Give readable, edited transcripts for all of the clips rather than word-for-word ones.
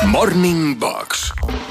Morning Box.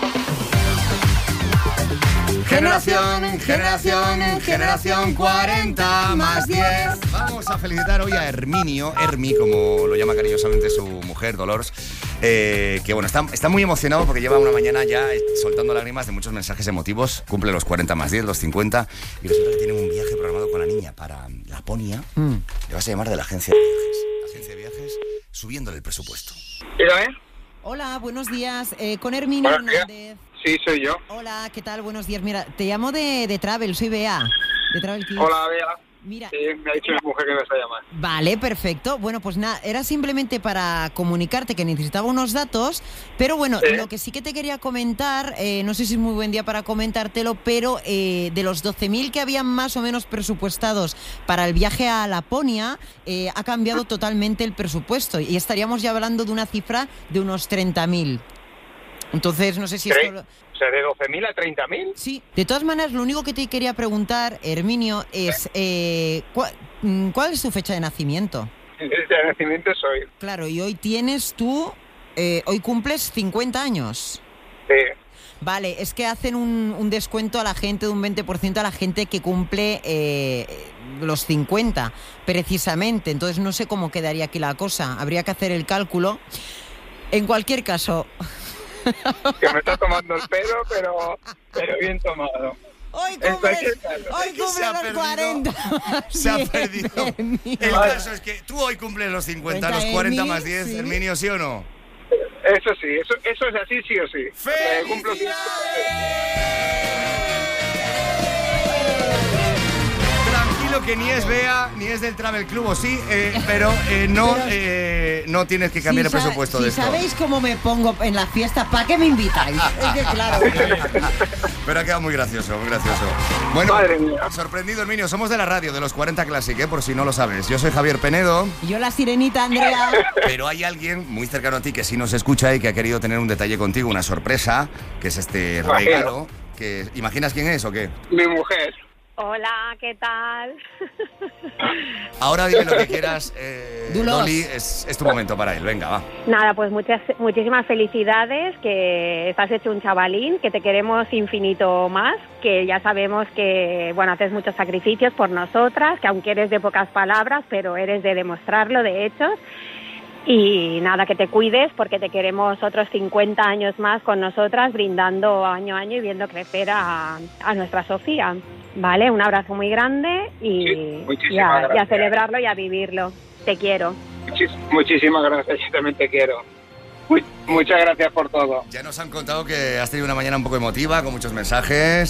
Generación 40 más 10. Vamos a felicitar hoy a Herminio, Hermi, como lo llama cariñosamente su mujer, Dolores, que bueno, está muy emocionado porque lleva una mañana ya soltando lágrimas de muchos mensajes emotivos. Cumple los 40 más 10, los 50, y resulta que tiene un viaje programado con la niña para Laponia. Le vas a llamar de la agencia de viajes. La agencia de viajes subiéndole el presupuesto. Dígame. Hola, buenos días. Con Herminio Hernández. Sí, soy yo. Hola, ¿qué tal? Buenos días. Mira, te llamo de Travel, soy Bea, de Travel Club. Hola, Bea. Mira. Sí, me ha dicho mi mujer que me está llamando. Vale, perfecto. Bueno, pues nada, era simplemente para comunicarte que necesitaba unos datos, pero bueno, ¿Sí? Lo que sí que te quería comentar, no sé si es muy buen día para comentártelo, pero de los 12.000 que habían más o menos presupuestados para el viaje a Laponia, ha cambiado totalmente el presupuesto y estaríamos ya hablando de una cifra de unos 30.000. Entonces, no sé si esto... O sea, de 12.000 a 30.000. Sí. De todas maneras, lo único que te quería preguntar, Herminio, es ¿cuál es tu fecha de nacimiento? De nacimiento soy. Claro, y hoy tienes tú... hoy cumples 50 años. Sí. Vale, es que hacen un descuento a la gente de un 20% a la gente que cumple los 50, precisamente. Entonces, no sé cómo quedaría aquí la cosa. Habría que hacer el cálculo. En cualquier caso... Que me está tomando el pelo, pero bien tomado. Hoy cumples los 40. Se ha perdido. El caso es que tú hoy cumples los 50, los 40 más 10, sí. Herminio, ¿sí o no? Eso sí, eso es así, sí o sí. ¡Felicidades! Tranquilo que ni es Bea, ni es del Travel Club, o sí, pero no tienes que cambiar el presupuesto de esto. Si sabéis cómo me pongo en la fiesta, ¿para qué me invitáis? Es que claro. Pero ha quedado muy gracioso, muy gracioso. Bueno, Madre mía. Sorprendido, Herminio, somos de la radio, de los 40 Classic, por si no lo sabes. Yo soy Javier Penedo. Y yo la sirenita, Andrea. Pero hay alguien muy cercano a ti que sí nos escucha y que ha querido tener un detalle contigo, una sorpresa, que es este regalo. Que, ¿imaginas quién es o qué? Mi mujer. Hola, ¿qué tal? Ahora dime lo que quieras, Dulos. Dolly, es tu momento para él, venga, va. Nada, pues muchísimas felicidades, que estás hecho un chavalín, que te queremos infinito más, que ya sabemos que, bueno, haces muchos sacrificios por nosotras, que aunque eres de pocas palabras, pero eres de demostrarlo, de hechos. Y nada, que te cuides porque te queremos otros 50 años más con nosotras, brindando año a año y viendo crecer a nuestra Sofía. Vale, un abrazo muy grande y a celebrarlo y a vivirlo. Te quiero. Muchísimas gracias, yo también te quiero. Muchas gracias por todo. Ya nos han contado que has tenido una mañana un poco emotiva, con muchos mensajes,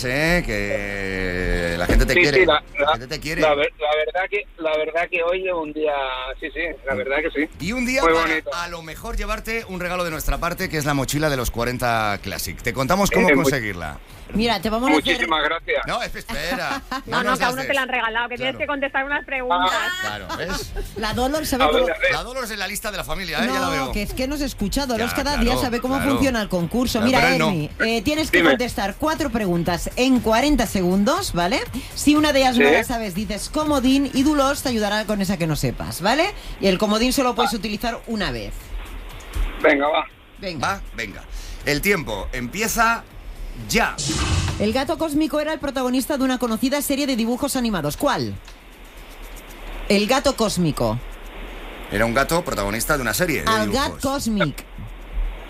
que la gente te quiere. Sí, la gente te quiere. La verdad que hoy es un día, la verdad que sí. Y un día muy para bonito. A lo mejor llevarte un regalo de nuestra parte, que es la mochila de los 40 Classic. Te contamos cómo conseguirla. Mira, te vamos a hacer... Muchísimas gracias. No, espera. No, que aún no te la han regalado, que tienes que contestar unas preguntas. Claro, ¿ves? La Dolores sabe cómo... La Dolores en la lista de la familia, ya la No, veo. que es que nos escucha. Dolores Ya, cada claro, día sabe cómo claro. funciona el concurso. Claro, Mira, pero él no. Hermi, tienes que Dime. contestar 4 preguntas en 40 segundos, ¿vale? Si una de ellas no Sí. la sabes, dices comodín y Dolores te ayudará con esa que no sepas, ¿vale? Y el comodín solo puedes utilizar una vez. Venga, va. Venga. Venga. El tiempo empieza ya. El gato cósmico era el protagonista de una conocida serie de dibujos animados. ¿Cuál? El gato cósmico. Era un gato protagonista de una serie de Al dibujos. Gat Cosmic.